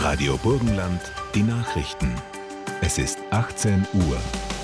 Radio Burgenland, die Nachrichten. Es ist 18 Uhr.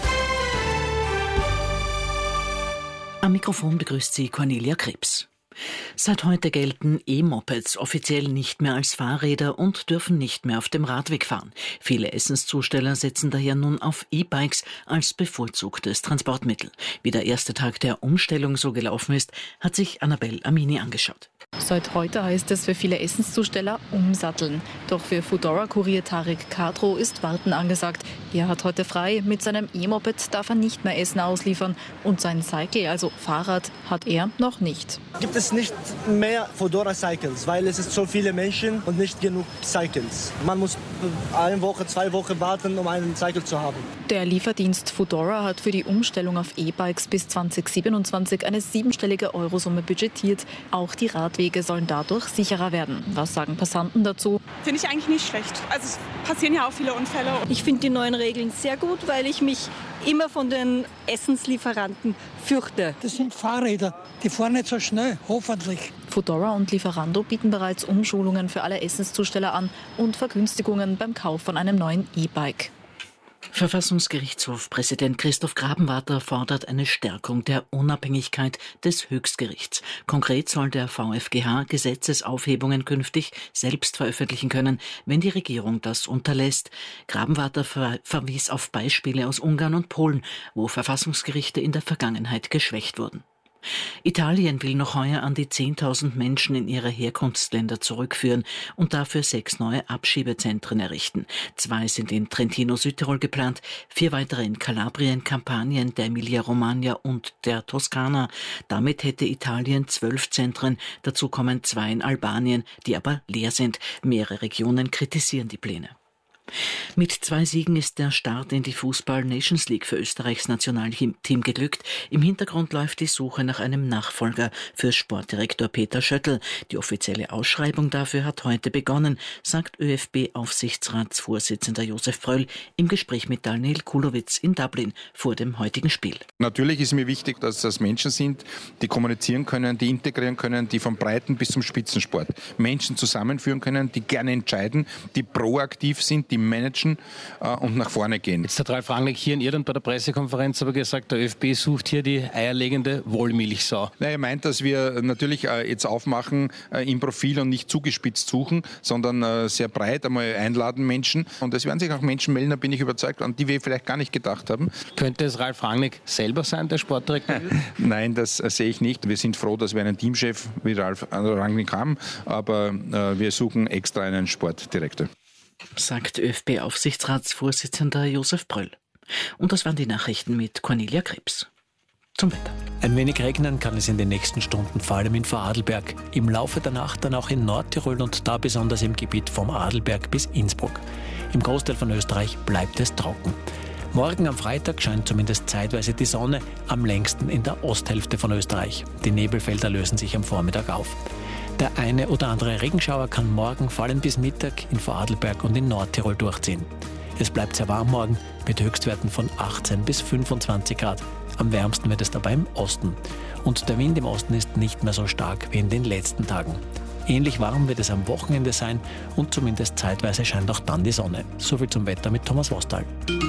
Am Mikrofon begrüßt Sie Cornelia Krebs. Seit heute gelten E-Mopeds offiziell nicht mehr als Fahrräder und dürfen nicht mehr auf dem Radweg fahren. Viele Essenszusteller setzen daher nun auf E-Bikes als bevorzugtes Transportmittel. Wie der erste Tag der Umstellung so gelaufen ist, hat sich Annabelle Amini angeschaut. Seit heute heißt es für viele Essenszusteller umsatteln. Doch für Foodora-Kurier Tarek Kadro ist Warten angesagt. Er hat heute frei. Mit seinem E-Moped darf er nicht mehr Essen ausliefern. Und sein Cycle, also Fahrrad, hat er noch nicht. Gibt es nicht mehr Foodora-Cycles, weil es ist so viele Menschen und nicht genug Cycles. Man muss eine Woche, 2 Wochen warten, um einen Cycle zu haben. Der Lieferdienst Foodora hat für die Umstellung auf E-Bikes bis 2027 eine 7-stellige Eurosumme budgetiert. Auch die Radwege sollen dadurch sicherer werden. Was sagen Passanten dazu? Finde ich eigentlich nicht schlecht. Also es passieren ja auch viele Unfälle. Ich finde die neuen Regeln sehr gut, weil ich mich immer von den Essenslieferanten fürchte. Das sind Fahrräder, die fahren nicht so schnell, hoffentlich. Foodora und Lieferando bieten bereits Umschulungen für alle Essenszusteller an und Vergünstigungen beim Kauf von einem neuen E-Bike. Verfassungsgerichtshofpräsident Christoph Grabenwarter fordert eine Stärkung der Unabhängigkeit des Höchstgerichts. Konkret soll der VfGH Gesetzesaufhebungen künftig selbst veröffentlichen können, wenn die Regierung das unterlässt. Grabenwarter verwies auf Beispiele aus Ungarn und Polen, wo Verfassungsgerichte in der Vergangenheit geschwächt wurden. Italien will noch heuer an die 10.000 Menschen in ihre Herkunftsländer zurückführen und dafür 6 neue Abschiebezentren errichten. 2 sind in Trentino, Südtirol geplant, 4 weitere in Kalabrien, Kampanien, der Emilia-Romagna und der Toskana. Damit hätte Italien 12 Zentren, dazu kommen 2 in Albanien, die aber leer sind. Mehrere Regionen kritisieren die Pläne. Mit 2 Siegen ist der Start in die Fußball-Nations League für Österreichs Nationalteam geglückt. Im Hintergrund läuft die Suche nach einem Nachfolger für Sportdirektor Peter Schöttl. Die offizielle Ausschreibung dafür hat heute begonnen, sagt ÖFB-Aufsichtsratsvorsitzender Josef Pröll im Gespräch mit Daniel Kulowitz in Dublin vor dem heutigen Spiel. Natürlich ist mir wichtig, dass das Menschen sind, die kommunizieren können, die integrieren können, die vom Breiten bis zum Spitzensport Menschen zusammenführen können, die gerne entscheiden, die proaktiv sind, die managen und nach vorne gehen. Jetzt hat Ralf Rangnick hier in Irland bei der Pressekonferenz aber gesagt, der ÖFB sucht hier die eierlegende Wollmilchsau. Er meint, dass wir natürlich jetzt aufmachen im Profil und nicht zugespitzt suchen, sondern sehr breit einmal einladen Menschen. Und es werden sich auch Menschen melden, da bin ich überzeugt, an die wir vielleicht gar nicht gedacht haben. Könnte es Ralf Rangnick selber sein, der Sportdirektor? Nein, das sehe ich nicht. Wir sind froh, dass wir einen Teamchef wie Ralf Rangnick haben, aber wir suchen extra einen Sportdirektor, sagt ÖFB-Aufsichtsratsvorsitzender Josef Pröll. Und das waren die Nachrichten mit Cornelia Krebs. Zum Wetter. Ein wenig regnen kann es in den nächsten Stunden, vor allem in Vorarlberg. Im Laufe der Nacht dann auch in Nordtirol und da besonders im Gebiet vom Arlberg bis Innsbruck. Im Großteil von Österreich bleibt es trocken. Morgen am Freitag scheint zumindest zeitweise die Sonne, am längsten in der Osthälfte von Österreich. Die Nebelfelder lösen sich am Vormittag auf. Der eine oder andere Regenschauer kann morgen vor allem bis Mittag in Vorarlberg und in Nordtirol durchziehen. Es bleibt sehr warm morgen mit Höchstwerten von 18 bis 25 Grad. Am wärmsten wird es dabei im Osten. Und der Wind im Osten ist nicht mehr so stark wie in den letzten Tagen. Ähnlich warm wird es am Wochenende sein und zumindest zeitweise scheint auch dann die Sonne. Soviel zum Wetter mit Thomas Wostal.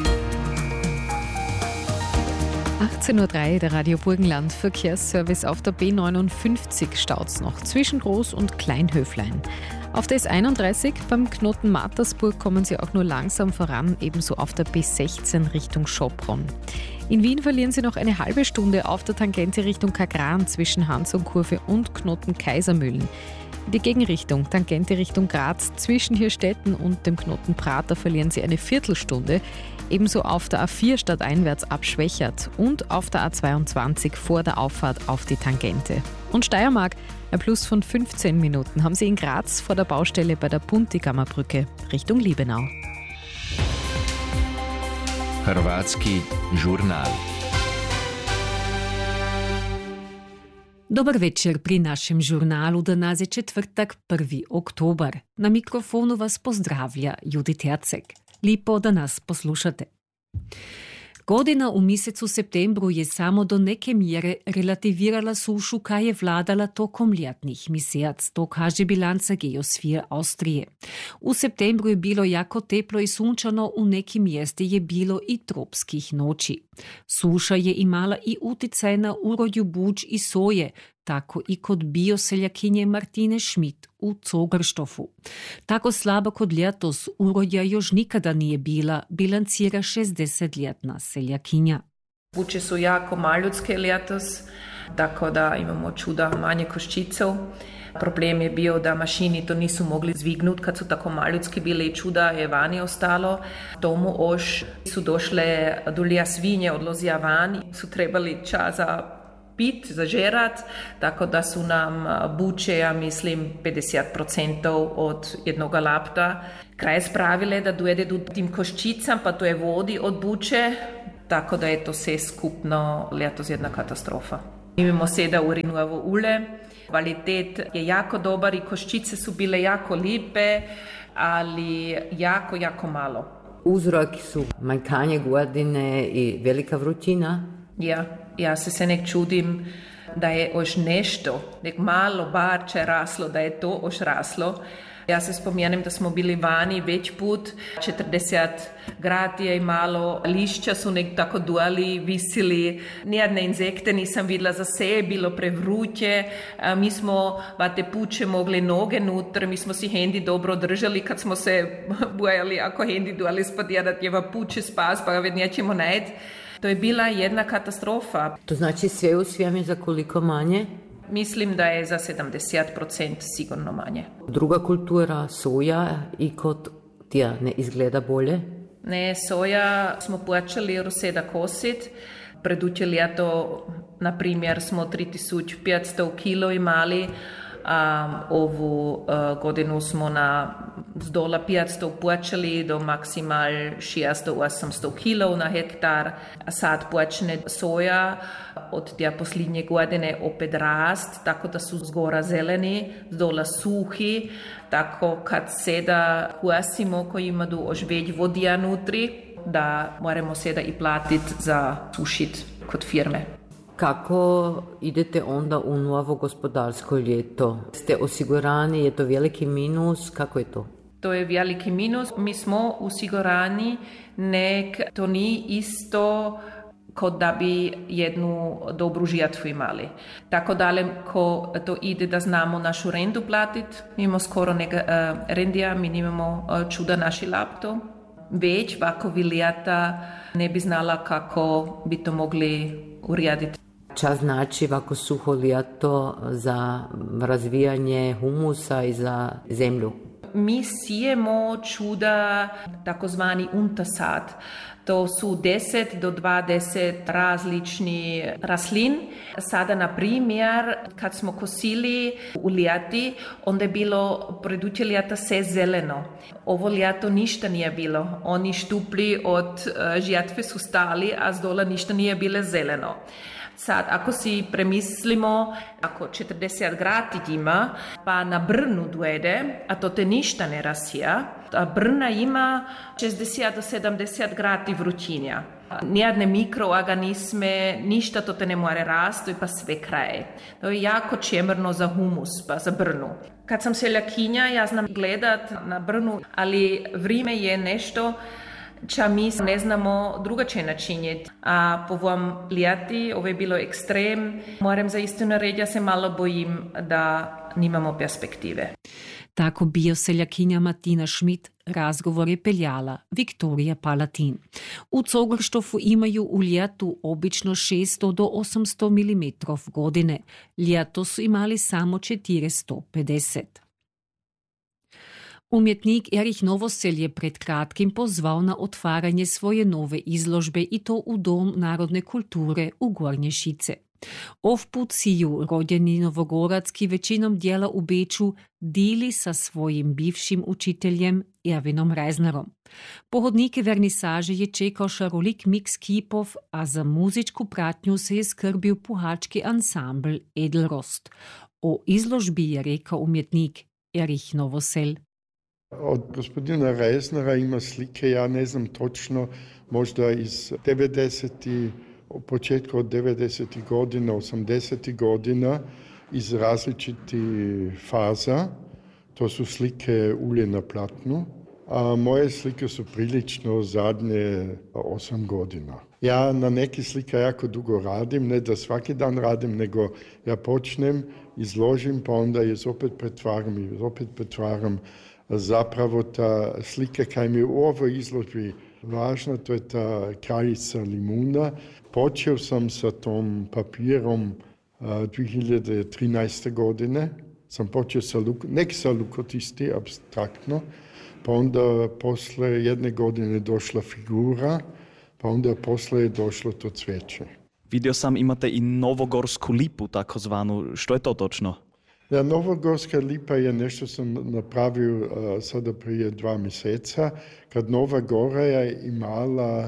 18.03 Uhr, der Radio Burgenland Verkehrsservice. Auf der B59 staut's noch zwischen Groß- und Kleinhöflein. Auf der S31 beim Knoten Mattersburg kommen Sie auch nur langsam voran, ebenso auf der B16 Richtung Schopron. In Wien verlieren Sie noch eine halbe Stunde auf der Tangente Richtung Kagran zwischen Hansonkurve und Knoten Kaisermühlen. Die Gegenrichtung, Tangente Richtung Graz, zwischen Hirstetten und dem Knoten Prater verlieren Sie eine Viertelstunde. Ebenso auf der A4 stadteinwärts ab Schwächert und auf der A22 vor der Auffahrt auf die Tangente. Und Steiermark, ein Plus von 15 Minuten haben Sie in Graz vor der Baustelle bei der Puntigammerbrücke Richtung Liebenau. Hrvatski žurnal. Dobar večer pri našem žurnalu. Danas je četvrtak, 1. oktober. Na mikrofonu vas pozdravlja Judith Herceg. Lepo, da nas poslušate. Godina u mjesecu septembru je samo do neke mjere relativirala sušu koja je vladala tokom ljetnih mjesec, to kaže bilanca Geosfir Austrije. U septembru je bilo jako teplo i sunčano, u nekim mjesti je bilo i tropskih noći. Suša je imala i uticaj na urodju buč i soje, tako i kod bioseljakinje Martine Schmidt u Zogerstofu. Tako slaba kod ljetos urodja još nikada nije bila, bilancira 60-ljetna seljakinja. Buče su jako maljudske ljetos, tako da imamo čuda manje koščicov. Problem je bio da mašini to nisu mogli zvignuti kad su tako maljudski bile i čuda je vani ostalo. Tomu oš su došle dulja svinje, odlozija van, su trebali čas za pit, zažerat, tako da su nam buče, ja mislim, 50% od jednoga lapta kraj spravile da dojedu tim koščicam, pa to je vodi od buče, tako da je to sve skupno letos jedna katastrofa. Imamo 7 urinuovo ulje, kvalitet je jako dobar i koščice su bile jako lipe, ali jako malo. Uzrok su manjkanje godine i velika vrućina. Ja se nek čudim da je još nešto, nek malo barče raslo, da je to još raslo. Ja se spomenem da smo bili vani već put, 40 gradi je malo, lišća su nek tako duali, visili, nijedne insekte nisam vidjela za se, bilo prevruće, mi smo vate puče mogli noge nutra, mi smo si hendi dobro držali kad smo se bojali ako hendi duali spadija da tjeva puče spas, pa ga nećemo najeti. To je bila jedna katastrofa. To znači sve u svemu za koliko manje? Mislim da je za 70% sigurno manje. Druga kultura, soja, i kod tija ne izgleda bolje? Ne, soja smo počeli ruseda kosit. Preduće ljeto, na primjer, smo 3500 kilo imali, a ovu godinu smo z dola 500 počeli do maksimal 600-800 kilo na hektar. A sad počne soja od tja posljednje godine opet rast, tako da su zgora zeleni, z dola suhi, tako kad seda kosimo koji imaju još već vodija nutri, da moramo seda i platiti za sušit kod firme. Kako idete onda u novo gospodarsko ljeto? Ste osigurani, je to veliki minus, kako je to? To je veliki minus, mi smo osigurani, nek to nije isto kod da bi jednu dobru žetvu imali. Tako daleko to ide da znamo našu rendu platiti, mi imamo skoro neka rendija, mi nimamo čuda naši lapto. Već vakovi ljeta ne bi znala kako bi to mogli urediti. Čas znači ovako suho ljeto za razvijanje humusa i za zemlju? Mi sijemo čuda takozvani untasad. To su 10 do 20 različni raslin. Sada, na primjer, kad smo kosili u ljeti, onda je bilo preduće ljeta sve zeleno. Ovo ljeto ništa nije bilo. Oni štupli od žetve su stali, a z dola ništa nije bilo zeleno. Sad, ako si premislimo, ako 40 gradi ima, pa na Brnu dojede, a to te ništa ne rasija, a Brna ima 60 do 70 gradi vrućinja. Nijedne mikroorganizme, ništa to te ne more rasti, pa sve kraje. To je jako čemerno za humus, pa za Brnu. Kad sam seljakinja, ja znam gledat na Brnu, ali vrijeme je nešto ča mi ne znamo drugačije načinjeti. A po ovom ljeti, ovo je bilo ekstrem, moram za istinu reći, ja se malo bojim da nimamo perspektive. Tako bioseljakinja Martina Schmidt razgovor je peljala Viktorija Palatin. U Zogerstofu imaju u ljetu obično 600 do 800 mm godine. Ljeto su imali samo 450. Umjetnik Erich Novosel je pred kratkim pozval na otvaranje svoje nove izložbe i to u Dom narodne kulture u Gornje Šice. Ovput si ju rodjeni Novogoradski većinom dijela u Beču dili sa svojim bivšim učiteljem Erwinom Reisnerom. Pohodnike vernisaže je čekao šarolik miks kipov, a za muzičku pratnju se je skrbio puhački ansambl Edelrost. O izložbi je rekao umjetnik Erich Novosel. Od gospodina Reznera ima slike, ja ne znam točno, možda iz 90. početka od 90. godina, 80. godina, iz različitih faza. To su slike ulje na platnu, a moje slike su prilično zadnje 8 godina. Ja na neke slike jako dugo radim, ne da svaki dan radim, nego ja počnem, izložim, pa onda je opet pretvaram. Zapravo ta slika kaj mi je u ovoj izložbi važna, to je ta kraljica limuna. Počeo sam sa tom papirom 2013. godine. Sam počeo sa lukotisti, abstraktno, pa onda posle jedne godine došla figura, pa onda posle je došlo to cveće. Vidio sam imate i novogorsku lipu, takozvanu. Što je to točno? Ja, novogorska lipa je nešto sam napravio sada prije 2 mjeseca, kad Nova Gora je imala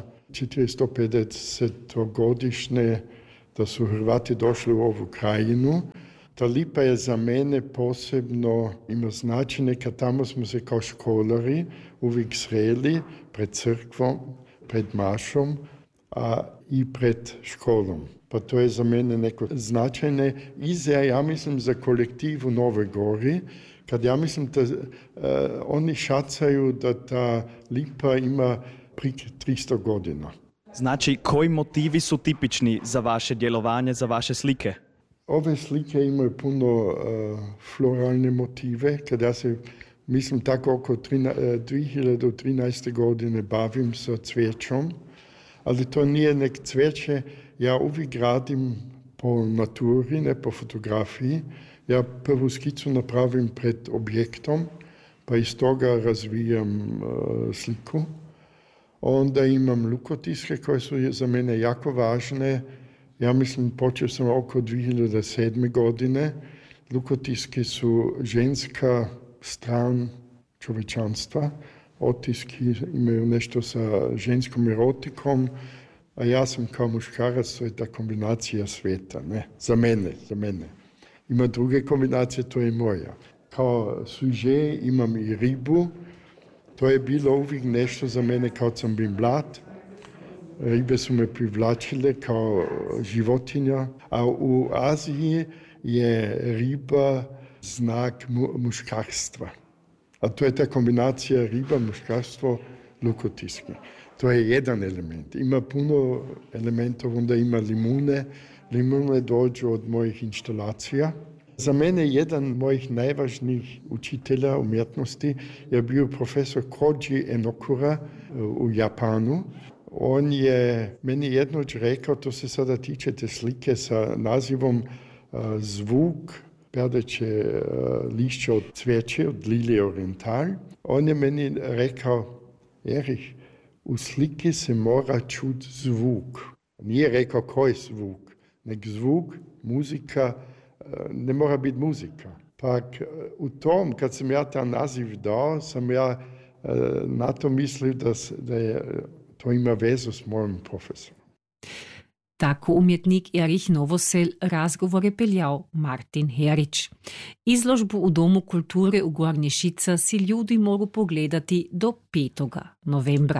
450-godišnje da su Hrvati došli u ovu krajinu. Ta lipa je za mene posebno ima značenje, kad tamo smo se kao školari uvijek sreli pred crkvom, pred mašom, a i pred školom. Pa to je za mene neko značajne ja mislim za kolektiv u Novoj Gori, kad ja mislim da oni šacaju da ta lipa ima prije 300 godina. Znači, koji motivi su tipični za vaše djelovanje, za vaše slike? Ove slike imaju puno floralne motive, kad ja se, mislim, tako oko 2013. godine bavim sa cvijećom, ali to nije nek cvijeće, ja uvijek radim po naturi, ne po fotografiji. Ja prvu skicu napravim pred objektom, pa iz toga razvijam sliku. Onda imam lukotiske koje su za mene jako važne. Ja mislim, počeo sam oko 2007. godine. Lukotiske su ženska stran čovječanstva. Otiski imaju nešto sa ženskom erotikom, a ja sam kao muškarac, to je ta kombinacija svijeta, ne? Za mene. Ima druge kombinacije, to je moja. Kao suže imam i ribu, to je bilo uvijek nešto za mene kao sam bio mlad. Ribe su me privlačile kao životinja, a u Aziji je riba znak muškarstva. A to je ta kombinacija riba, muškarstvo, lukotiske. To je jedan element. Ima puno elementov, onda ima limune. Limune dođu od mojih instalacija. Za mene jedan mojih najvažnijih učitelja umjetnosti je bio profesor Koji Enokura u Japanu. On je meni jednoć rekao, to se sada tiče te slike sa nazivom Zvuk padeće lišća od cvijeće, od Lilije Oriental. On je meni rekao, Erich, u sliki se mora čuti zvuk. Nije rekao koji zvuk, nek zvuk, muzika, ne mora biti muzika. Pa u tom, kad sam ja ta naziv dao, sam ja na to mislio da je, to ima vezu s mojim profesorom. Tako umjetnik Erich Novosel razgovore peljal Martin Herič. Izložbu u Domu kulture u Gornji Šica si ljudi mogu pogledati do 5. novembra.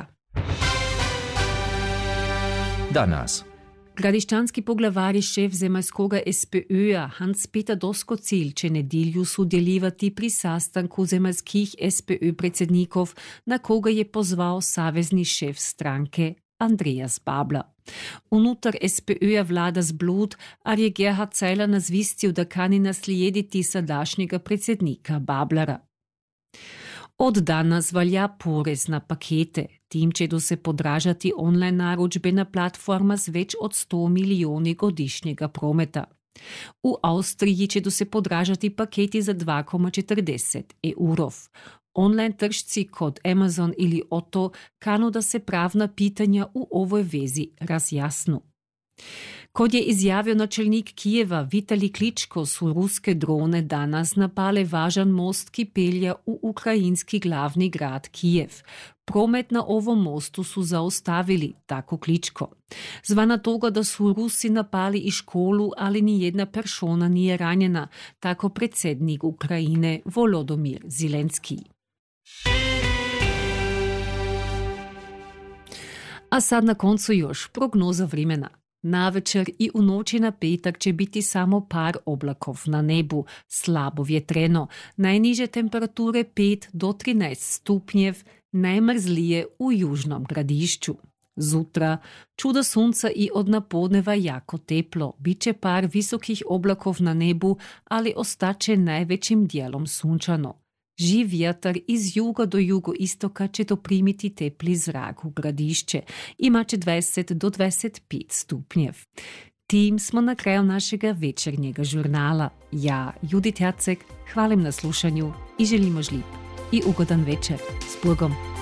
Danas. Gradiščanski poglavar i šef zemaljskoga SPÖ-a Hans-Peter Doskozil će nedjelju sudjeljivati pri sastanku zemaljskih SPÖ predsjednikov, na koga je pozval savezni šef stranke Andreas Babler. Unutar SPÖ-a vlada zblud, ali je Gerhard Zeiler nazvistil, da kani naslijediti sadašnjega predsjednika Bablera. Od danas valja porez na pakete. Tim će se podražati online naročbe na platforma z več od 100 milijoni godišnjega prometa. U Avstriji će se podražati paketi za 2,40 evrov. Online tržci kot Amazon ili Otto kanu da se pravna pitanja u ovoj vezi razjasnu. Kot je izjavio načelnik Kijeva Vitalij Kličko, su ruske drone danas napale važan most, ki pelja v ukrajinski glavni grad Kijev. Promet na ovom mostu su zaustavili, tako Kličko. Zvana toga da su Rusi napali i školu, ali ni jedna persona nije ranjena, tako predsjednik Ukrajine Volodymyr Zelensky. A sad na koncu još prognoza vremena. Navečer i u noći na petak će biti samo par oblakov na nebu, slabo vjetreno, najniže temperature 5 do 13 stupnjev, najmrzlije u južnom Gradišću. Zutra čudo sunca i od napodneva jako teplo, bit će par visokih oblakov na nebu, ali ostaće najvećim dijelom sunčano. Živ vjetar iz juga do jugoistoka će doprimiti tepli zrak u Gradišće. Imaće 20 do 25 stupnjev. Tim smo na kraju našega večernjega žurnala. Ja, Judit Jacek, hvalim na slušanju i želimo žlip i ugodan večer. S Bogom!